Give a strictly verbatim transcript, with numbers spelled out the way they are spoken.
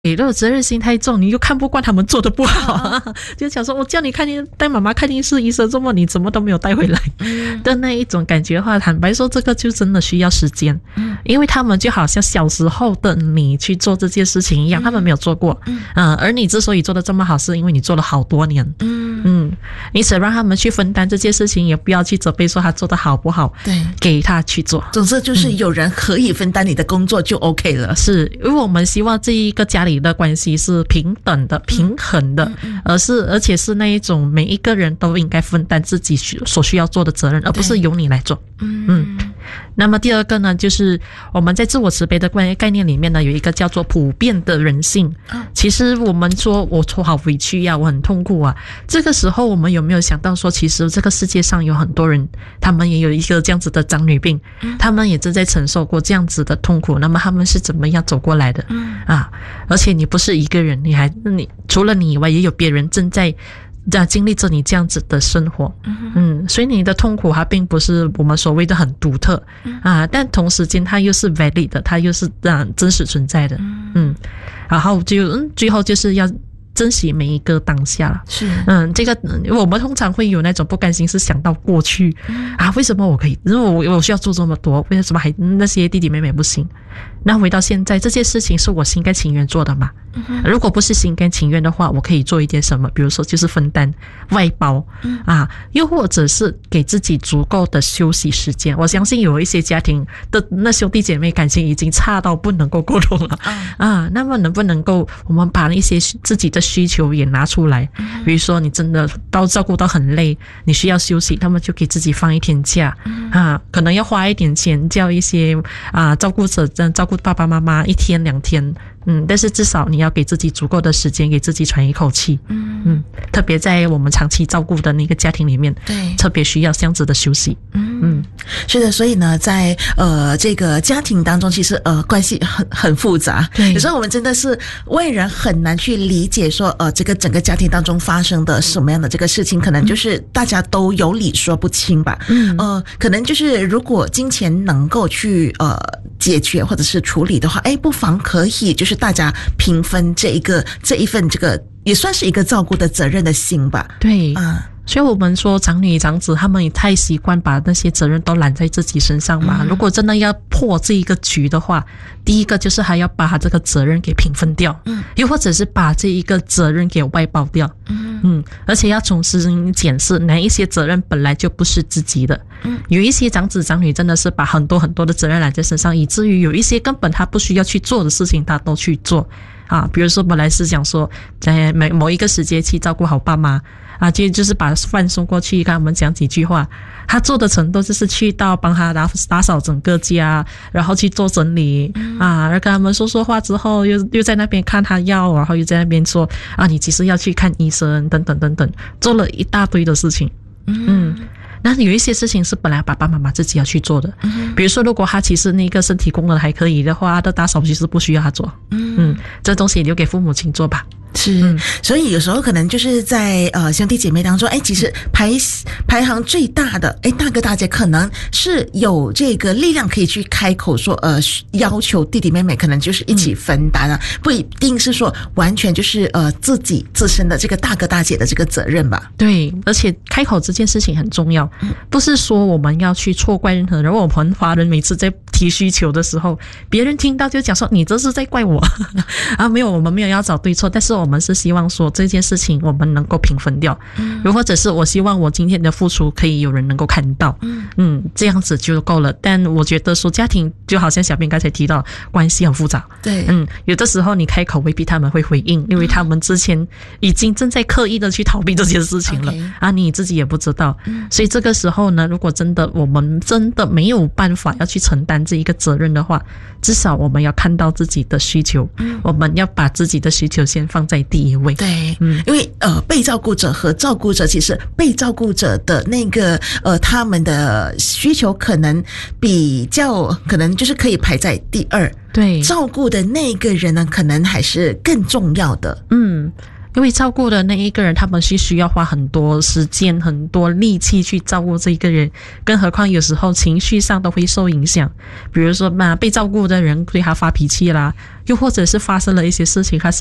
如果责任心太重，你又看不惯他们做的不好、啊、就想说我叫你看带妈妈看电视，医生这么你怎么都没有带回来的那一种感觉的话，坦白说这个就真的需要时间，因为他们就好像小时候的你去做这件事情一样，他们没有做过、呃、而你之所以做得这么好是因为你做了好多年，嗯，因此让他们去分担这件事情，也不要去责备说他做得好不好， 对， 给他去做， 总之就是有人可以分担你的工作就 OK 了、嗯、 是因为我们希望这一个家里的关系是平等的、平衡的、嗯、而是而且是那一种每一个人都应该分担自己所需要做的责任，而不是由你来做。嗯嗯。那么第二个呢，就是我们在自我慈悲的概念里面呢，有一个叫做普遍的人性。其实我们说我好委屈呀、啊，我很痛苦啊，这个时候我们有没有想到说，其实这个世界上有很多人，他们也有一个这样子的长女病，他们也正在承受过这样子的痛苦，那么他们是怎么样走过来的？啊，而且你不是一个人，你还你除了你以外，也有别人正在在经历着你这样子的生活，嗯，所以你的痛苦它并不是我们所谓的很独特啊，但同时间它又是 valid 的，它又是啊真实存在的，嗯，然后就嗯最后就是要珍惜每一个当下， 是， 嗯，这个我们通常会有那种不甘心，是想到过去、嗯、啊，为什么我可以，因为我我需要做这么多，为什么还那些弟弟妹妹不行？那回到现在，这件事情是我心甘情愿做的嘛？嗯、如果不是心甘情愿的话，我可以做一点什么？比如说就是分担外包、嗯、啊，又或者是给自己足够的休息时间。我相信有一些家庭的那兄弟姐妹感情已经差到不能够沟通了、嗯、啊，那么能不能够我们把一些自己的需求也拿出来？嗯、比如说你真的到照顾到很累，你需要休息，那么就给自己放一天假、嗯、啊，可能要花一点钱叫一些啊照顾者这样照顾爸爸妈妈一天两天，嗯，但是至少你要给自己足够的时间，给自己喘一口气，嗯嗯，特别在我们长期照顾的那个家庭里面， 对， 特别需要这样子的休息，嗯嗯， 是的，所以呢，在呃这个家庭当中，其实呃关系很很复杂，对，有时候我们真的是外人很难去理解说呃这个整个家庭当中发生的什么样的这个事情，可能就是大家都有理说不清吧，嗯呃，可能就是如果金钱能够去呃解决或者是处理的话，哎，不妨可以就是大家平分这一个这一份这个也算是一个照顾的责任的心吧。 对啊，所以我们说长女长子他们也太习惯把那些责任都揽在自己身上嘛、嗯、如果真的要破这一个局的话，第一个就是还要把他这个责任给平分掉，嗯，又或者是把这一个责任给外包掉，嗯嗯，而且要重新检视哪一些责任本来就不是自己的，嗯，有一些长子长女真的是把很多很多的责任揽在身上，以至于有一些根本他不需要去做的事情他都去做啊，比如说本来是想说在某某一个时节去照顾好爸妈啊，就就是把饭送过去，跟他们讲几句话，他做的程度就是去到帮他打打扫整个家，然后去做整理、嗯、啊，然后跟他们说说话之后，又又在那边看他药，然后又在那边说啊，你其实要去看医生，等等等等，做了一大堆的事情，嗯。嗯，那有一些事情是本来爸爸妈妈自己要去做的，嗯，比如说如果他其实那个身体功能还可以的话，他的大扫其实不需要他做，嗯嗯，这东西留给父母亲做吧。 是、嗯，所以有时候可能就是在呃兄弟姐妹当中，哎，其实排排行最大的，哎，大哥大姐可能是有这个力量可以去开口说，呃，要求弟弟妹妹可能就是一起分担啊，嗯、不一定是说完全就是呃自己自身的这个大哥大姐的这个责任吧。 对，而且开口这件事情很重要，嗯、不是说我们要去错怪任何人。我们华人每次在提需求的时候，别人听到就讲说你这是在怪我啊，没有，我们没有要找对错，但是我们是希望说这件事情我们能够平分掉，嗯，又或者是我希望我今天的付出可以有人能够看到，嗯嗯，这样子就够了。但我觉得说家庭就好像小编刚才提到，关系很复杂， 对， 嗯，有的时候你开口未必他们会回应，因为他们之前已经正在刻意的去逃避这件事情了， okay. 啊，你自己也不知道，嗯，所以这个时候呢，如果真的我们真的没有办法要去承担这一个责任的话，至少我们要看到自己的需求，嗯，我们要把自己的需求先放在第一位。 对，嗯，因为呃，被照顾者和照顾者，其实被照顾者的那个呃，他们的需求可能比较可能就是可以排在第二， 对， 照顾的那个人呢，可能还是更重要的， 嗯。 因为照顾的那一个人，他们是需要花很多时间、很多力气去照顾这一个人，更何况有时候情绪上都会受影响。比如说嘛，被照顾的人对他发脾气啦，又或者是发生了一些事情，他是